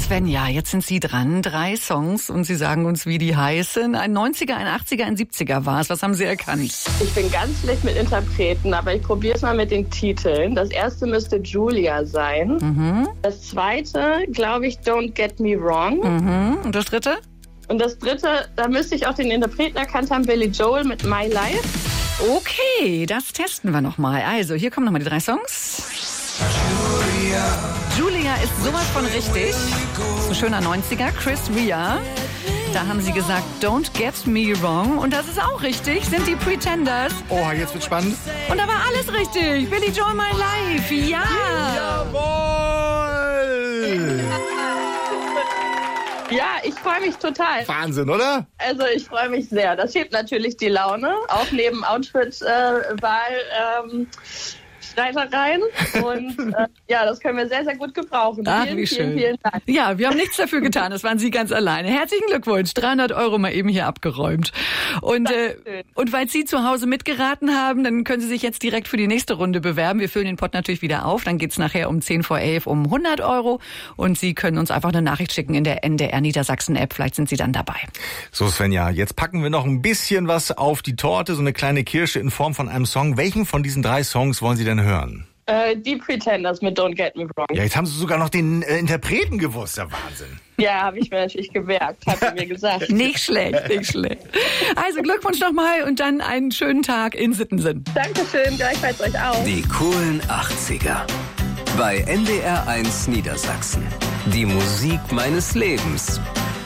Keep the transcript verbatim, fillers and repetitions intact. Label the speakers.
Speaker 1: Svenja, jetzt sind Sie dran. Drei Songs und Sie sagen uns, wie die heißen. Ein neunziger, ein achtziger, ein siebziger war es. Was haben Sie erkannt?
Speaker 2: Ich bin ganz schlecht mit Interpreten, aber ich probiere es mal mit den Titeln. Das erste müsste Julia sein.
Speaker 1: Mhm.
Speaker 2: Das zweite, glaube ich, Don't Get Me Wrong.
Speaker 1: Mhm. Und das dritte?
Speaker 2: Und das dritte, da müsste ich auch den Interpreten erkannt haben, Billy Joel mit My Life.
Speaker 1: Okay, das testen wir nochmal. Also, hier kommen nochmal die drei Songs. Julia. Julia ist sowas von richtig. Das ist ein schöner neunziger. Chris Rea. Da haben sie gesagt, Don't Get Me Wrong. Und das ist auch richtig. Sind die Pretenders.
Speaker 3: Oh, jetzt wird spannend.
Speaker 1: Und da war alles richtig. Billy Joel, My Life. Ja.
Speaker 3: Jawohl.
Speaker 2: Ja, ich freue mich total.
Speaker 3: Wahnsinn, oder?
Speaker 2: Also ich freue mich sehr. Das hebt natürlich die Laune. Auch neben Outfit-Wahl. Ähm, Streitereien. Und äh, ja, das können wir sehr, sehr gut gebrauchen.
Speaker 1: Ach,
Speaker 2: vielen,
Speaker 1: wie
Speaker 2: vielen,
Speaker 1: schön.
Speaker 2: vielen Dank.
Speaker 1: Ja, wir haben nichts dafür getan. Das waren Sie ganz alleine. Herzlichen Glückwunsch. dreihundert Euro mal eben hier abgeräumt. Und, äh, und weil Sie zu Hause mitgeraten haben, dann können Sie sich jetzt direkt für die nächste Runde bewerben. Wir füllen den Pott natürlich wieder auf. Dann geht's nachher um zehn vor elf um hundert Euro. Und Sie können uns einfach eine Nachricht schicken in der N D R Niedersachsen App. Vielleicht sind Sie dann dabei.
Speaker 3: So, Svenja, jetzt packen wir noch ein bisschen was auf die Torte. So eine kleine Kirsche in Form von einem Song. Welchen von diesen drei Songs wollen Sie denn hören?
Speaker 2: Äh, die Pretenders mit Don't Get Me Wrong.
Speaker 3: Ja, jetzt haben Sie sogar noch den äh, Interpreten gewusst. Der Wahnsinn.
Speaker 2: Ja, habe ich mir natürlich gemerkt, hat er mir gesagt.
Speaker 1: Nicht schlecht, nicht schlecht. Also Glückwunsch nochmal und dann einen schönen Tag in Sittensen.
Speaker 2: Dankeschön, gleichfalls euch auch.
Speaker 4: Die coolen achtziger. Bei N D R eins Niedersachsen. Die Musik meines Lebens.